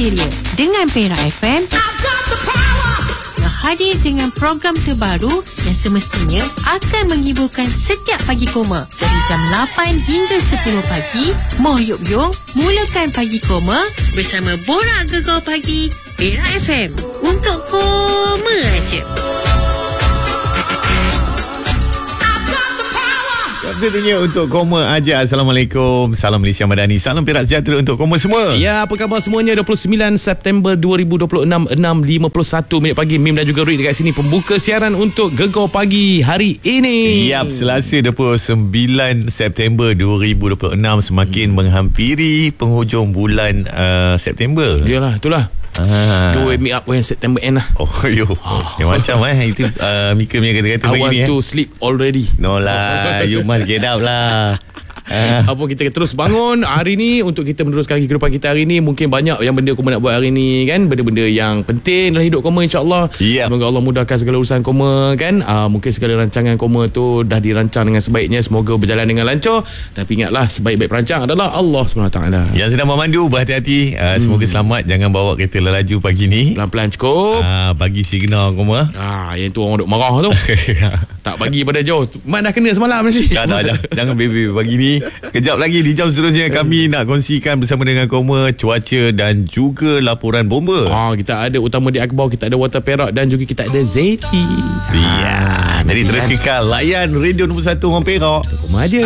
Suria dengan Perak FM yang hadir dengan program terbaru yang semestinya akan menghiburkan setiap pagi Koma dari jam 8 hingga 10 pagi. Moh Yuk Yung mulakan pagi Koma bersama Borak Gegar Pagi Perak FM untuk Koma aja. Tentunya untuk Koma aja. Assalamualaikum. Salam Malaysia Madani. Salam Perak sejahtera untuk Koma semua. Ya, apa khabar semuanya? 29 September 2026, 6.51 pagi. Mim dan juga Ruid dekat sini pembuka siaran untuk Gegar Pagi hari ini. Yap, Selasa 29 September 2026, semakin menghampiri penghujung bulan September. Yalah, itulah. Do wake me up when September end lah. Oh, yo. Yang macam itu Mika punya kata-kata begini. I want to eh. sleep already. No lah, you must get up lah. Apa kita terus bangun hari ni untuk kita meneruskan kehidupan kita hari ni. Mungkin banyak yang benda Koma nak buat hari ni kan, benda-benda yang penting dalam hidup Koma, insyaAllah. Semoga Allah mudahkan segala urusan Koma kan. Mungkin segala rancangan Koma tu dah dirancang dengan sebaiknya, semoga berjalan dengan lancar. Tapi ingatlah, sebaik-baik perancang adalah Allah SWT. Yang sedang memandu berhati-hati, semoga selamat, jangan bawa kereta lelaju pagi ni. Pelan-pelan cukup. Bagi signal Koma. Yang tu orang duk marah tu. Tak bagi pada jauh. Mak dah kena semalam ni. Jangan baby pagi ni. Kejap lagi di jam seterusnya kami nak kongsikan bersama dengan Koma cuaca dan juga laporan bomba. Kita ada utama di Akbar, kita ada Water Perak dan juga kita ada Zeti. Jadi terus kekal layan Radio nombor 1 orang Perak. Koma aja.